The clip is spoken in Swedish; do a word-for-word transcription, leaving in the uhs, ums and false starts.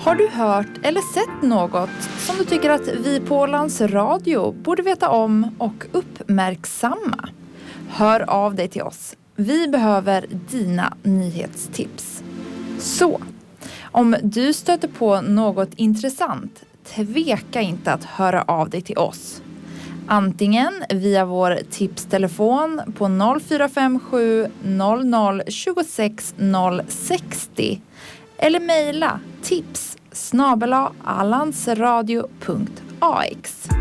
Har du hört eller sett något som du tycker att vi på Ålands Radio borde veta om och uppmärksamma? Hör av dig till oss. Vi behöver dina nyhetstips. Så, om du stöter på något intressant, tveka inte att höra av dig till oss. Antingen via vår tipstelefon på noll fyra fem sju noll noll tjugosex noll sextio eller mejla tips snabel-a allansradio punkt ax.